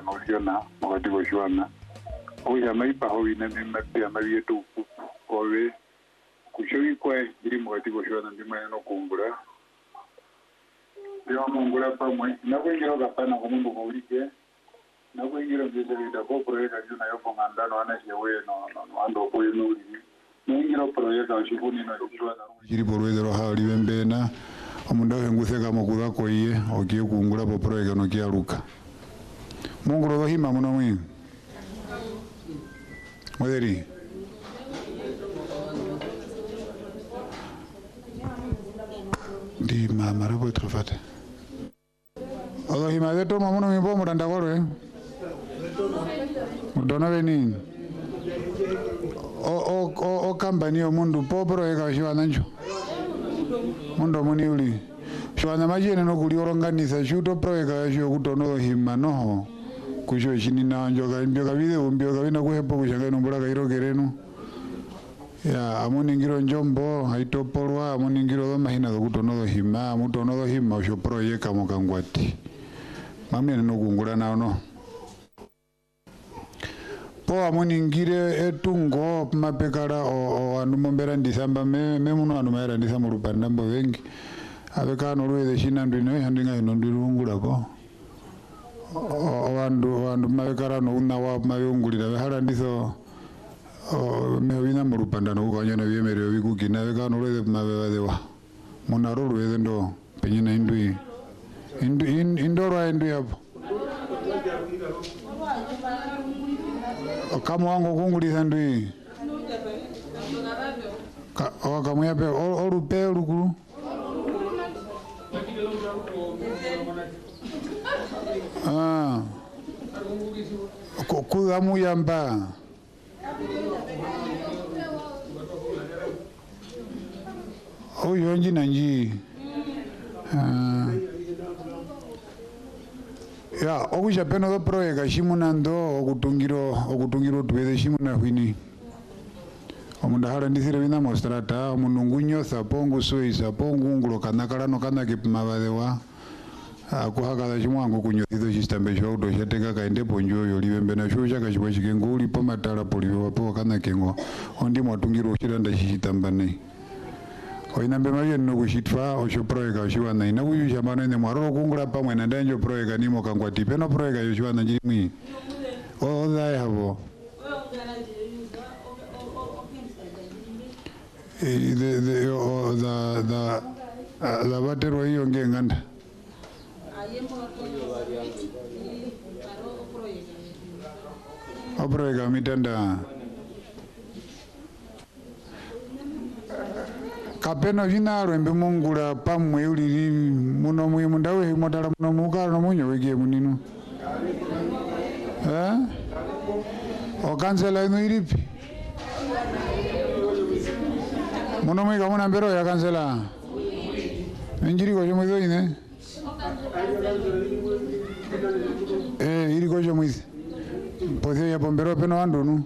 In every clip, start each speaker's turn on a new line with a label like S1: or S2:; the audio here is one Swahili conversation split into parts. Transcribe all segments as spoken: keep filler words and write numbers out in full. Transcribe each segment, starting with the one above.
S1: no siona wakati wa shwana oya maipa hoyi na mimapia mabietu owe kushoyi kwa jiri wakati wa shwana ndima no kumbura ndio mungura pamwe na kwingira kapana kwa mundu kuulike na kwingira vizuri ko project juna yopo ngandano anashe we no no ando ko yinu ningira project ashikuni no shwana jiri borwezero hali bembena omundu enguseka mukuza koiye okiye kungura po project no kiaruka munguro bahima muno mwi Moderi di mama rabo trofate Odo hima de toma muno mi bo muranda gorwe Dona beni o o o o company o mundu popro e ka shwana njo mundo muni uli shwana majene no kuli organiza shuto proeka sho kutono hima no kusho chini na njoga mbyoga video mbyoga bina kuhepo kushanga nombora kairo kereno ya amoningiro njombo haitopolwa amoningiro do mahina do kutono hima mutono do hima sho proeka mokangwati mamne no kungura na no po amoningire etungo mapekara o anu mombera ndisamba me me muno anu maera ndisamba rupanda mbo wengi abeka no ruwe china ndino handinga ino ndirungura po wandu wandu mapekara no una wa mayungulira behala ndiso me wina mu rupanda no ukanya na byemerero bikukina beka no ruwe mabebadewa munaro ruwe ndo penyina indui indu indoro indu yapo kama wangu kungulisa ndui ka wakamu yape orupe rukuru ah kuzamu yamba oyo nji nanji ah ya okusha peno do proyeka shimunando okutungiro okutungiro tuweze shimuna hwini omundu hala ndisire wina mostrata omundu ngunyo sapongu soi sapongu ngulo kanakala no kanake mabadewa akuhakala chimwangu kunyothizo chistambe shodo shatenga kaende ponjo yo libembe na shusha kashibwa chikenguli po matala poliwo wapo kanakengo ondi mwatungiro shiranda shitambane oinambe maye no kushitwa osho proyeka oshiwana ina kuyusha mano ne mwaro kungula pamwe na ndanjo proyeka nimo kangwati peno proyeka yoshiwana njimwi o dai habo e de de o da da la batero hiyo ngenganda o proyeka mitanda kapeno jina rembe mungura pamwe uliri muno mwe mundawe modala muno mukara no munyo wege munino eh o cancela ino iripi muno mwe kamuna mbero ya cancela injiri ko jomo doine eh iri ko jomo isi pode ya bombero peno ando no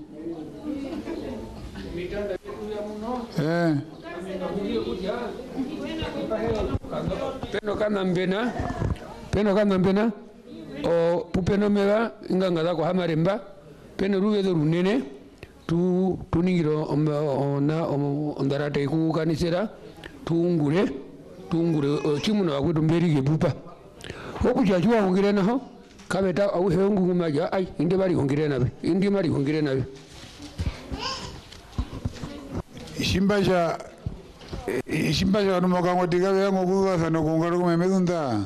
S1: eh peno kana mbena peno kana mbena o pupeno mera inganga zako hamaremba peno ruwezo runene tu tuningiro na ondarate ku kanisera tungure tungure chimuno akwetu mberige bupa okuja chiwa ongire naho kabeta au hengu maja ai inde bari ongire nabe inde bari ongire nabe shimbaja shimbaja no mokango tigabe ngokuwa sana kungara kumemezunda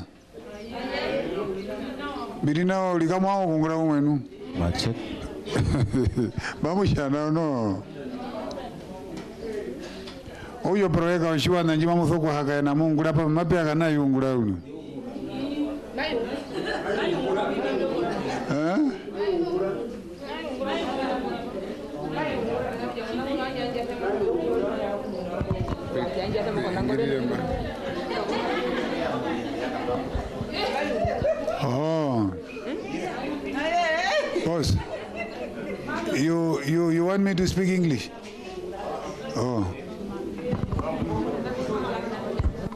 S1: birina likamwa kungara kumenu mache vamos shana no oyo proyeka oshiwana njima musoko haka na Mungu lapa mapya kana yungura uno eh oh boss you you you want me to speak English? Oh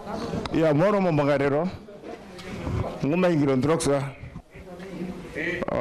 S2: ya moro mo magarero ngoma ingiro ndroxa